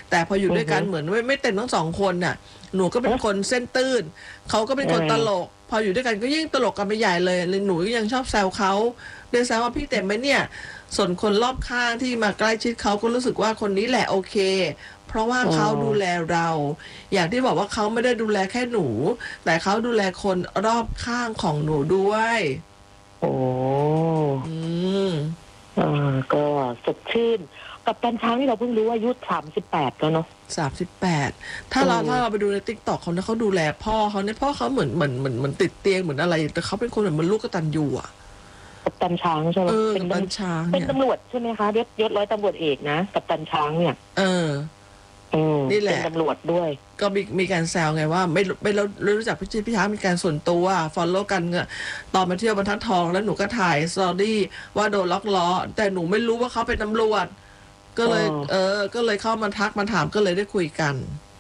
แต่พออยู่ด้วยกันเหมือนไม่เต็มทั้งสองคนน่ะหนูก็เป็นคนเส้นตื้นเขาก็เป็นคนตลกพออยู่ด้วยกันก็ยิ่งตลกกันไปใหญ่เลยหนูก็ยังชอบแซวเขาเดี๋ยวแซวว่าพี่เต็มไหมเนี่ยส่วนคนรอบข้างที่มาใกล้ชิดเขาก็รู้สึกว่าคนนี้แหละโอเคเพราะว่าเขาดูแลเรา อย่างที่บอกว่าเขาไม่ได้ดูแลแค่หนูแต่เขาดูแลคนรอบข้างของหนูด้วยโอ้อืมก็สดชื่นกับตันช้างที่เราเพิ่งรู้ว่าอายุ38แล้วเนาะ 38ถ้าเราไปดูในติ๊กต็อกเขาเนี่ยเขาดูแลพ่อเขาเนี่ยพ่อเขาเหมือนติดเตียงเหมือนอะไรแต่เขาเป็นคนเหมือนลูกกตัญญูอ่ะกับตันช้างใช่ไหมเป็นกัปตันช้างเป็นตำรวจใช่ไหมคะยศร้อยตำรวจเอกนะกับตันช้างเนี่ยนี่แหละเป็นตำรวจด้วยก็มีการแซวไงว่าไม่รู้จักพี่ช้างมีการส่วนตัวฟอลโล่กันตอนมาเที่ยวบรรทัดทองแล้วหนูก็ถ่ายสตอรี่ว่าโดนล็อกล้อแต่หนูไม่รู้ว่าเขาเป็นตำรวจก็เลยก็เลยเข้ามาทักมาถามก็เลยได้คุยกัน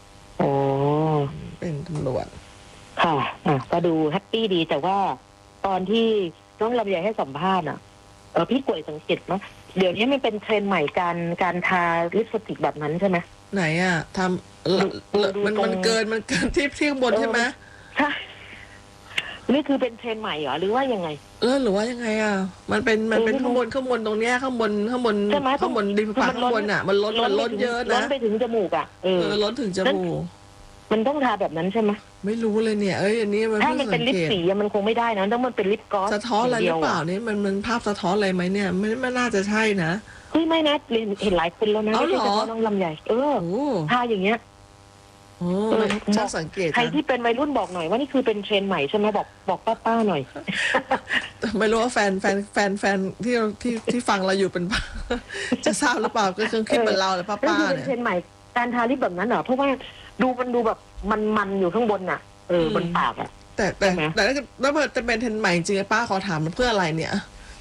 เป็นตำรวจค่ะก็ดูแฮปปี้ดีแต่ว่าตอนที่น้องลำไยให้สัมภาษณ์พี่กวยสังเกตไหมเดี๋ยวนี้มันเป็นเทรนด์ใหม่การทาลิปสติกแบบนั้นใช่ไหมไหนอ่ะทำมันเกินที่ข้างบนใช่ไหมใช่นี่คือเป็นเทรนด์ใหม่เหรอหรือว่ายังไงหรือว่ายังไงอ่ะมันเป็นข้างบนตรงเนี้ยข้างบนริมฝั่งข้างบนอ่ะมันล้นเยอะนะล้นไปถึงจมูกอ่ะล้นถึงจมูกมันต้องทาแบบนั้นใช่ไหมไม่รู้เลยเนี่ยอันนี้มันถ้ามันเป็นลิปสีมันคงไม่ได้นะต้องมันเป็นลิปกลอสสะท้อนอะไรหรือเปล่านี่มันภาพสะท้อนอะไรไหมเนี่ยไม่น่าจะใช่นะไม่นะเห็นหลายคนแล้วนะไม่ใช่เฉพาะน้องลำใหญ่ทาอย่างเงี้ยช่างสังเกตใครที่เป็นวัยรุ่นบอกหน่อยว่านี่คือเป็นเทรนด์ใหม่ใช่ไหมบอกป้าหน่อยไม่รู้ว่าแฟนที่ฟังเราอยู่เป็นจะทราบหรือเปล่าก็คิดเหมือนเราเลยป้าเนี่ยเป็นเทรนด์ใหม่การทาลิปแบบนั้นเหรอเพราะว่ามันดูแบบมันอยู่ข้างบนน่ะบนปากอ่ะแต่แล้วจะเป็นเทรนด์ใหม่จริงๆป้าขอถามมันเพื่ออะไรเนี่ย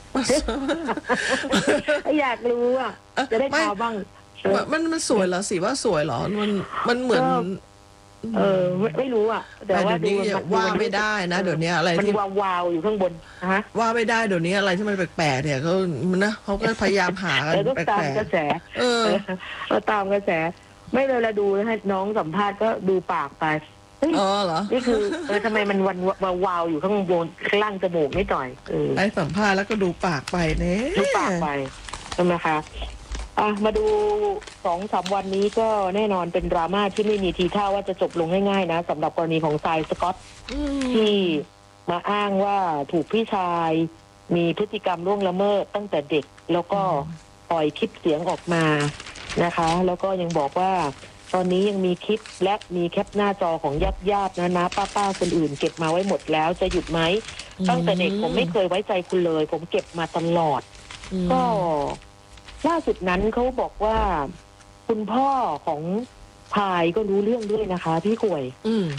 อยากรู้อ่ะจะได้ทาบ้างมันสวยเหรอสิว่าสวยเหรอมันเหมือนไม่รู้อ่ะแต่ว่าดูว่าไม่ได้นะเดี๋ยวนี้อะไรที่วาวอยู่ข้างบนนะว่าไม่ได้เดี๋ยวนี้อะไรที่มันแปลกๆเนี่ยเขาก็พยายามหากันแปลกๆตามกระแสตามกระแสไม่เลยละดูให้น้องสัมภาษณ์ก็ดูปากไปเหรอนี่คือทำไมมันวาวอยู่ข้างบนข้างล่างจมูกไม่ต่อยไอ้สัมภาษณ์แล้วก็ดูปากไปเนี่ยดูปากไปใช่ไหมคะมาดู 2-3 วันนี้ก็แน่นอนเป็นดราม่าที่ไม่มีทีท่าว่าจะจบลงง่ายๆนะสำหรับกรณีของทรายสก็อตที่มาอ้างว่าถูกพี่ชายมีพฤติกรรมล่วงละเมิดตั้งแต่เด็กแล้วก็ปล่อยคลิปเสียงออกมานะคะแล้วก็ยังบอกว่าตอนนี้ยังมีคลิปและมีแคปหน้าจอของญาตินะป้าคนอื่นเก็บมาไว้หมดแล้วจะหยุดไหมตั้งแต่เด็กผมไม่เคยไว้ใจคุณเลยผมเก็บมาตลอดก็ล่าสุดนั้นเขาบอกว่าคุณพ่อของพายก็รู้เรื่องด้วยนะคะพี่กวย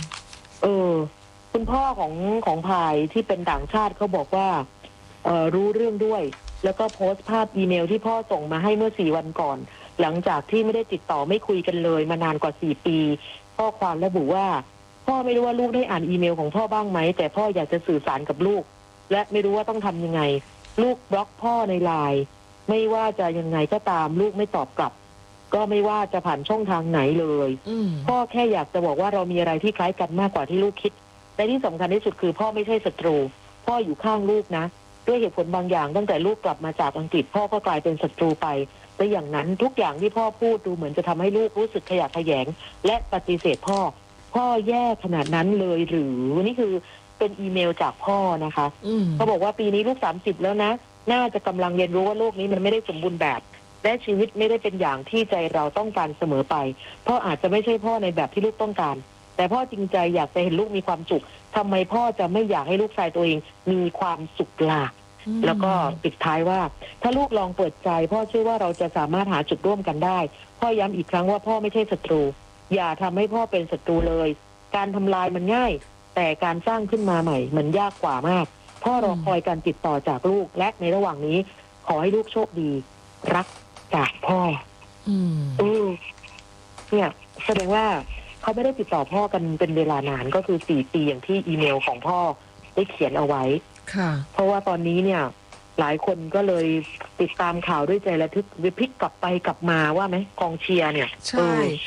คุณพ่อของพายที่เป็นต่างชาติเขาบอกว่ารู้เรื่องด้วยแล้วก็โพสต์ภาพอีเมลที่พ่อส่งมาให้เมื่อ4 วันก่อนหลังจากที่ไม่ได้ติดต่อไม่คุยกันเลยมานานกว่า4 ปีข้อความระบุว่าพ่อไม่รู้ว่าลูกได้อ่านอีเมลของพ่อบ้างไหมแต่พ่ออยากจะสื่อสารกับลูกและไม่รู้ว่าต้องทำยังไงลูกบล็อกพ่อในไลน์ไม่ว่าจะยังไงก็ตามลูกไม่ตอบกลับก็ไม่ว่าจะผ่านช่องทางไหนเลยพ่อแค่อยากจะบอกว่าเรามีอะไรที่คล้ายกันมากกว่าที่ลูกคิดและที่สำคัญที่สุดคือพ่อไม่ใช่ศัตรูพ่ออยู่ข้างลูกนะด้วยเหตุผลบางอย่างตั้งแต่ลูกกลับมาจากอังกฤษพ่อก็กลายเป็นศัตรูไปและอย่างนั้นทุกอย่างที่พ่อพูดดูเหมือนจะทำให้ลูกรู้สึกขยะแขยงและปฏิเสธพ่อแย่ขนาดนั้นเลยหรือนี่คือเป็นอีเมลจากพ่อนะคะเขาบอกว่าปีนี้ลูก30แล้วนะน่าจะกำลังเรียนรู้ว่าโลกนี้มันไม่ได้สมบูรณ์แบบและชีวิตไม่ได้เป็นอย่างที่ใจเราต้องการเสมอไปพ่ออาจจะไม่ใช่พ่อในแบบที่ลูกต้องการแต่พ่อจริงใจอยากจะเห็นลูกมีความสุขทำไมพ่อจะไม่อยากให้ลูกชายตัวเองมีความสุขล่ะแล้วก็ปิดท้ายว่าถ้าลูกลองเปิดใจพ่อเชื่อว่าเราจะสามารถหาจุดร่วมกันได้พ่อย้ำอีกครั้งว่าพ่อไม่ใช่ศัตรูอย่าทำให้พ่อเป็นศัตรูเลยการทำลายมันง่ายแต่การสร้างขึ้นมาใหม่มันยากกว่ามากพ่อรอคอยการติดต่อจากลูกและในระหว่างนี้ขอให้ลูกโชคดีรักจากพ่อเนี่ยแสดงว่าเขาไม่ได้ติดต่อพ่อกันเป็นเวลานานก็คือ4 ปีอย่างที่อีเมลของพ่อได้เขียนเอาไว้เพราะว่าตอนนี้เนี่ยหลายคนก็เลยติดตามข่าวด้วยใจระทึกวิพลิกกลับไปกลับมาว่าไหมกองเชียร์เนี่ยใช่